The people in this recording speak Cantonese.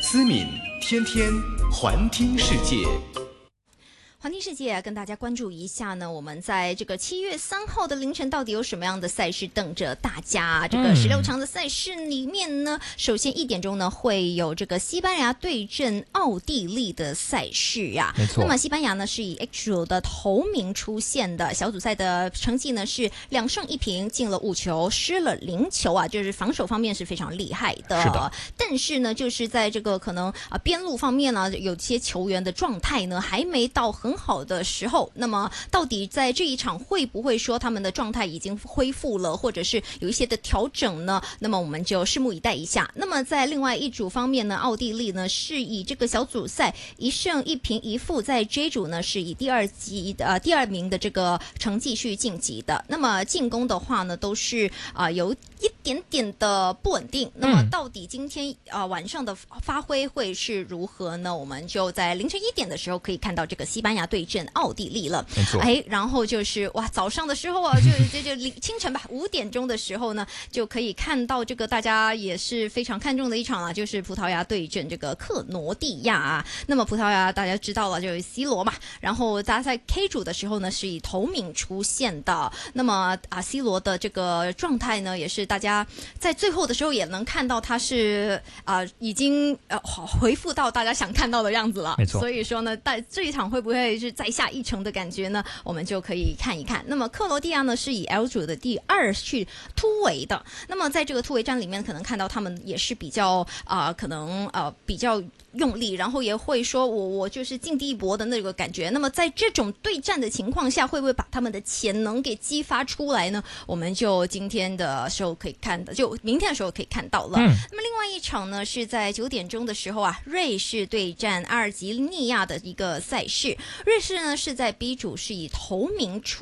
思敏天天环听世界。 环听世界跟大家关注一下呢，我们在这个7月3号的凌晨到底有什么样的赛事等着大家？这个16场的赛事里面呢，首先1点钟呢会有这个西班牙对阵奥地利的赛事啊。 没错。 那么西班牙呢是以 H 组的头名出现的，小组赛的成绩呢是2胜1平，进了5球，失了0球啊，就是防守方面是非常厉害的。 是的。 但是呢，就是在这个可能边路方面呢，有些球员的状态呢还没到很好的时候，那么到底在这一场会不会说他们的状态已经恢复了，或者是有一些的调整呢？那么我们就拭目以待一下。那么在另外一组方面呢，奥地利呢是以这个小组赛1胜1平1负，在 J 组呢是以第二名的这个成绩去晋级的。那么进攻的话呢，都是有一点点的不稳定。那么到底今天晚上的发挥会是如何呢？我们就在凌晨1点的时候可以看到这个西班牙对阵奥地利了。 没错。 然后就是早上的时候啊，就清晨吧5点钟的时候呢，就可以看到这个大家也是非常看重的一场啊，就是葡萄牙对阵这个克罗地亚啊。那么葡萄牙大家知道了，就是 C 罗嘛，然后大家在 K 组的时候呢是以头名出现的。那么C 罗的这个状态呢，也是大家在最后的时候也能看到他是已经恢复到大家想看到的样子了。 没错。 所以说呢，这一场会不会是再下一城的感觉呢？我们就可以看一看。那么克罗地亚呢是以 L 组的第2去突围的。那么在这个突围战里面，可能看到他们也是比较比较用力，然后也会说我就是尽地一搏的那个感觉。那么在这种对战的情况下，会不会把他们的潜能给激发出来呢？我们就今天的时候可以看的，就明天的时候可以看到了。那么另外一场呢是在9点钟的时候啊，瑞士对战阿尔及利亚的一个赛事。瑞士呢是在 B 组是以头名出